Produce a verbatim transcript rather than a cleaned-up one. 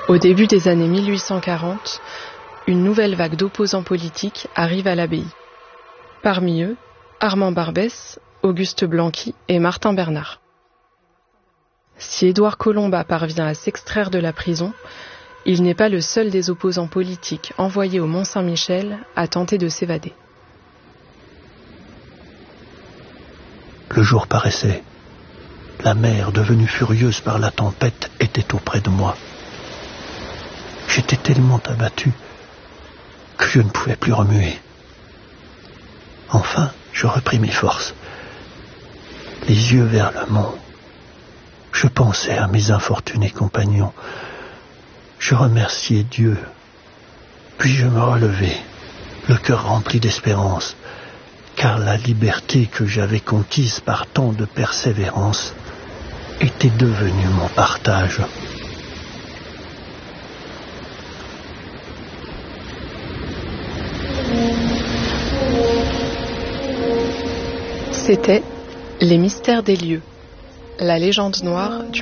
Au début des années mille huit cent quarante, une nouvelle vague d'opposants politiques arrive à l'abbaye. Parmi eux, Armand Barbès, Auguste Blanqui et Martin Bernard. Si Édouard Colomba parvient à s'extraire de la prison, il n'est pas le seul des opposants politiques envoyés au Mont-Saint-Michel à tenter de s'évader. Le jour paraissait. La mer, devenue furieuse par la tempête, était auprès de moi. J'étais tellement abattu que je ne pouvais plus remuer. Enfin, je repris mes forces. Les yeux vers le mont, je pensais à mes infortunés compagnons. Je remerciai Dieu, puis je me relevai, le cœur rempli d'espérance, car la liberté que j'avais conquise par tant de persévérance était devenue mon partage. C'était Les Mystères des lieux, la légende noire du